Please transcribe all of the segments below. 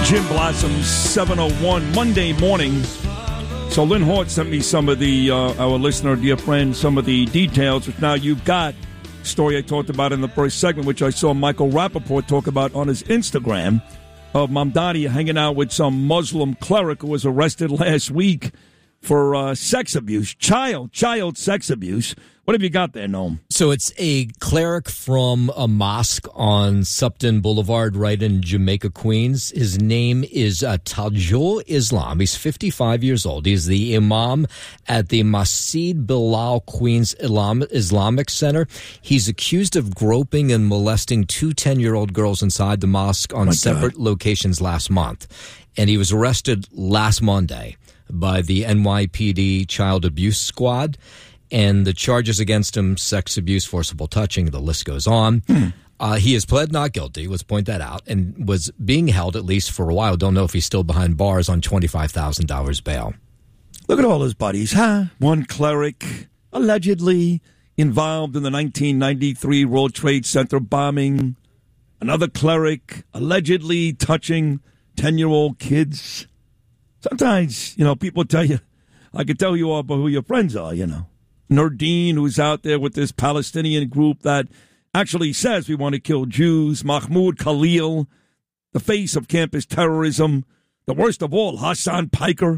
Jim Blossom's 7:01 Monday morning. So Lynn Hort sent me some of the, our listener, dear friend, some of the details, which now you've got. Story I talked about in the first segment, which I saw Michael Rappaport talk about on his Instagram, of Mamdani hanging out with some Muslim cleric who was arrested last week for sex abuse, child sex abuse. What have you got there, Noam? So it's a cleric from a mosque on Supton Boulevard right in Jamaica, Queens. His name is Tajul Islam. He's 55 years old. He's the imam at the Masjid Bilal Queens Islamic Center. He's accused of groping and molesting two 10-year-old girls inside the mosque on separate locations last month. And he was arrested last Monday by the NYPD Child Abuse Squad. And the charges against him, sex abuse, forcible touching, the list goes on. He has pled not guilty, let's point that out, and was being held, at least for a while, don't know if he's still behind bars, on $25,000 bail. Look at all his buddies, huh? One cleric allegedly involved in the 1993 World Trade Center bombing. Another cleric allegedly touching 10-year-old kids. Sometimes, people tell you, I can tell you all about who your friends are, Nurdin, who's out there with this Palestinian group that actually says we want to kill Jews. Mahmoud Khalil, the face of campus terrorism. The worst of all, Hassan Piker.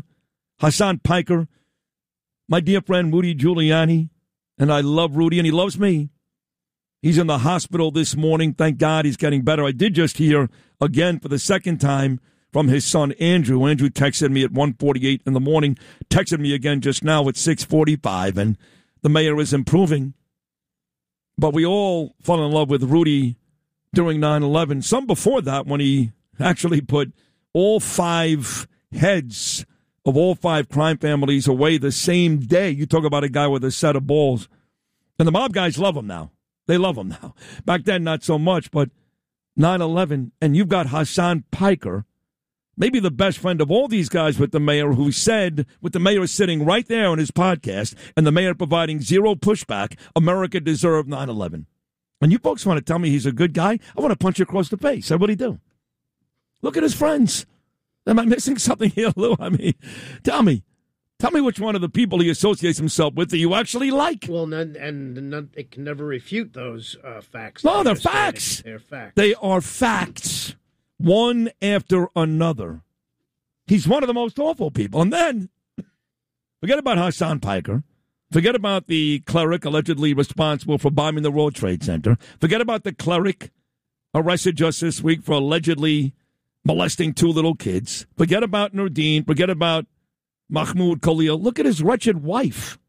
My dear friend Rudy Giuliani. And I love Rudy, and he loves me. He's in the hospital this morning. Thank God he's getting better. I did just hear, again, for the second time, from his son, Andrew. Andrew texted me at 1:48 in the morning, texted me again just now at 6:45, and the mayor is improving. But we all fell in love with Rudy during 9/11. Some before that, when he actually put all 5 heads of all 5 crime families away the same day. You talk about a guy with a set of balls. And the mob guys love him now. They love him now. Back then, not so much, but 9/11, and you've got Hassan Piker, maybe the best friend of all these guys with the mayor, who said, with the mayor sitting right there on his podcast, and the mayor providing zero pushback, America deserved 9/11. And you folks want to tell me he's a good guy? I want to punch you across the face. I really do. Look at his friends. Am I missing something here, Lou? I mean, tell me which one of the people he associates himself with that you actually like. Well, it can never refute those facts. No, they're facts. They're facts. They are facts. One after another. He's one of the most awful people. And then, forget about Hassan Piker. Forget about the cleric allegedly responsible for bombing the World Trade Center. Forget about the cleric arrested just this week for allegedly molesting 2 little kids. Forget about Nurdin. Forget about Mahmoud Khalil. Look at his wretched wife.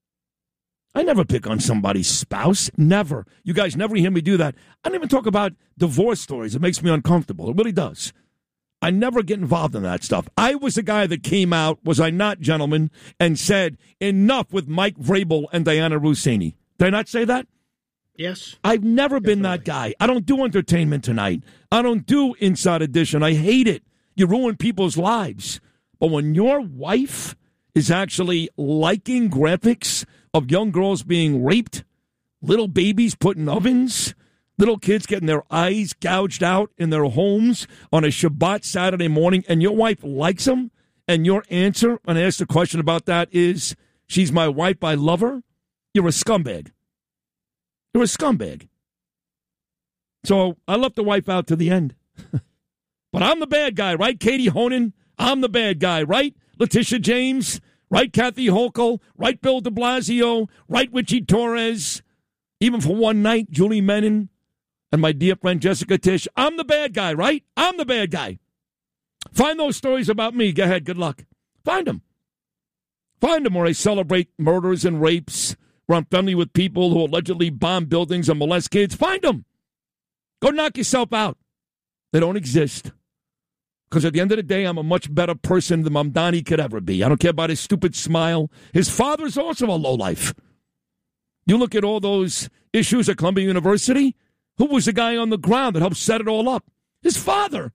I never pick on somebody's spouse. Never. You guys never hear me do that. I don't even talk about divorce stories. It makes me uncomfortable. It really does. I never get involved in that stuff. I was the guy that came out, was I not, gentlemen, and said, enough with Mike Vrabel and Diana Rossini. Did I not say that? Yes. I've never been that guy. I don't do Entertainment Tonight. I don't do Inside Edition. I hate it. You ruin people's lives. But when your wife is actually liking graphics of young girls being raped, little babies put in ovens, little kids getting their eyes gouged out in their homes on a Shabbat Saturday morning, and your wife likes them, and your answer when I ask the question about that is, she's my wife, I love her, you're a scumbag. You're a scumbag. So I left the wife out to the end. But I'm the bad guy, right, Katie Honan? I'm the bad guy, right, Letitia James? Right, Kathy Hochul? Right, Bill de Blasio? Right, Richie Torres? Even for one night, Julie Menon and my dear friend Jessica Tisch. I'm the bad guy, right? I'm the bad guy. Find those stories about me. Go ahead. Good luck. Find them. Find them where I celebrate murders and rapes, where I'm friendly with people who allegedly bomb buildings and molest kids. Find them. Go knock yourself out. They don't exist. Because at the end of the day, I'm a much better person than Mamdani could ever be. I don't care about his stupid smile. His father's also a lowlife. You look at all those issues at Columbia University, who was the guy on the ground that helped set it all up? His father.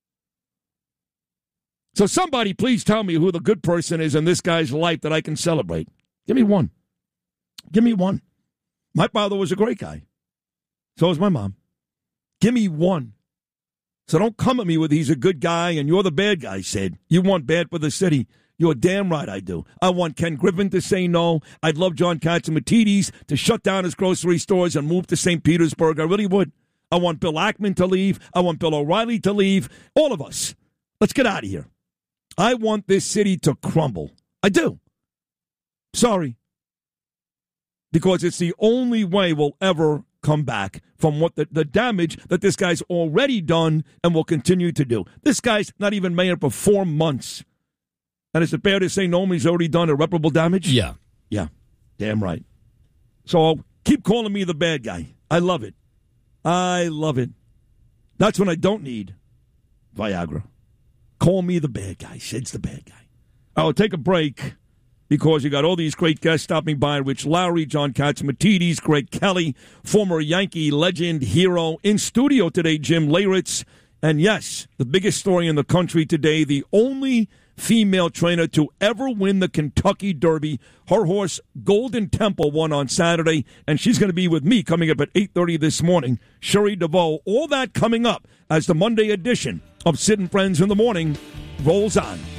So somebody please tell me who the good person is in this guy's life that I can celebrate. Give me one. Give me one. My father was a great guy. So was my mom. Give me one. So don't come at me with he's a good guy and you're the bad guy, Sid. You want bad for the city. You're damn right I do. I want Ken Griffin to say no. I'd love John Catsimatidis to shut down his grocery stores and move to St. Petersburg. I really would. I want Bill Ackman to leave. I want Bill O'Reilly to leave. All of us. Let's get out of here. I want this city to crumble. I do. Sorry. Because it's the only way we'll ever come back from what the damage that this guy's already done and will continue to do. This guy's not even mayor for 4 months. And is it fair to say Nomi's already done irreparable damage? Yeah. Yeah. Damn right. So keep calling me the bad guy. I love it. I love it. That's when I don't need Viagra. Call me the bad guy. Sid's the bad guy. I'll take a break because you got all these great guests stopping by. Rich Lowry, John Catsimatidis, Greg Kelly, former Yankee legend, hero. In studio today, Jim Leyritz. And yes, the biggest story in the country today, the only female trainer to ever win the Kentucky Derby. Her horse, Golden Temple, won on Saturday, and she's going to be with me coming up at 8:30 this morning. Sherry DeVoe, all that coming up as the Monday edition of Sid and Friends in the Morning rolls on.